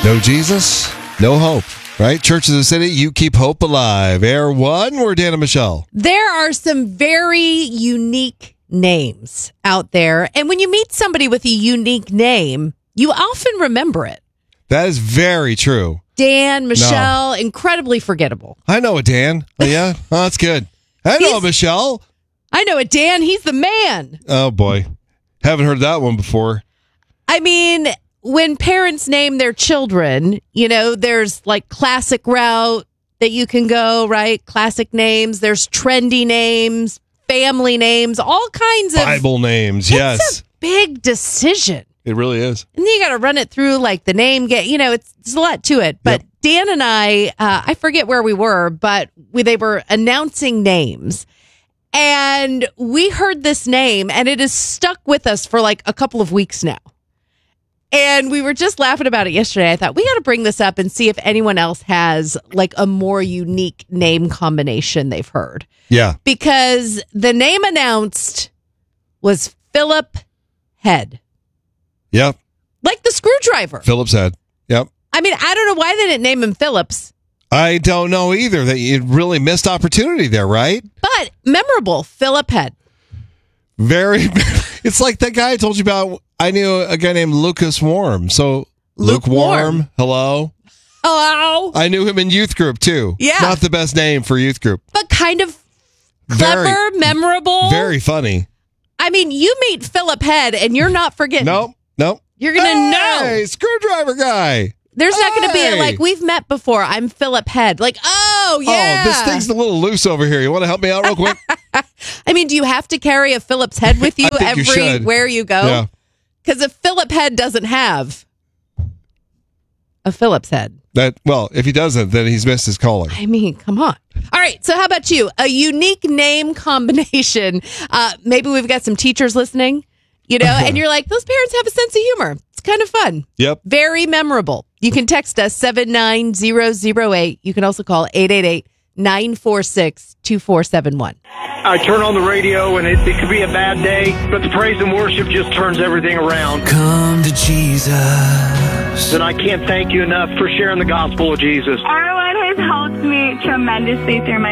No Jesus, no hope. Right? Church of the City, you keep hope alive. Air One, we're Dan and Michelle. There are some very unique names out there. And when you meet somebody with a unique name, you often remember it. That is very true. Dan, Michelle, incredibly forgettable. I know a Dan. Oh, yeah? Oh, that's good. I know a Michelle. I know a Dan. He's the man. Oh, boy. Haven't heard that one before. I mean, when parents name their children, there's like classic route that you can go, right? Classic names. There's trendy names, family names, all kinds of Bible names, yes. It's a big decision. It really is. And then you got to run it through like the name, it's a lot to it. But yep. Dan and I forget where we were, but they were announcing names. And we heard this name and it has stuck with us for like a couple of weeks now. And we were just laughing about it yesterday. I thought we got to bring this up and see if anyone else has like a more unique name combination they've heard. Yeah. Because the name announced was Philip Head. Yep. Like the screwdriver. Phillips Head. Yep. I mean, I don't know why they didn't name him Phillips. I don't know either. That you really missed opportunity there, right? But memorable, Philip Head. Very. It's like that guy I told you about. I knew a guy named Lucas Warm. So Lukewarm. Hello. Hello. I knew him in youth group too. Yeah. Not the best name for youth group. But kind of clever, memorable. Very funny. I mean, you meet Philip Head and you're not forgetting. Nope. You're going to know. Hey, screwdriver guy. There's not going to be like, we've met before. I'm Philip Head. Like, oh, yeah. Oh, this thing's a little loose over here. You want to help me out real quick? I mean, do you have to carry a Philip's head with you everywhere you go? Yeah. Because a Philip Head doesn't have a Philip's head. If he doesn't, then he's missed his calling. I mean, come on. All right. So how about you? A unique name combination. Maybe we've got some teachers listening, and you're like, those parents have a sense of humor. It's kind of fun. Yep. Very memorable. You can text us 79008. You can also call 888-946-2471. I turn on the radio and it could be a bad day, but the praise and worship just turns everything around. Come to Jesus. And I can't thank you enough for sharing the gospel of Jesus. Everyone has helped me tremendously through my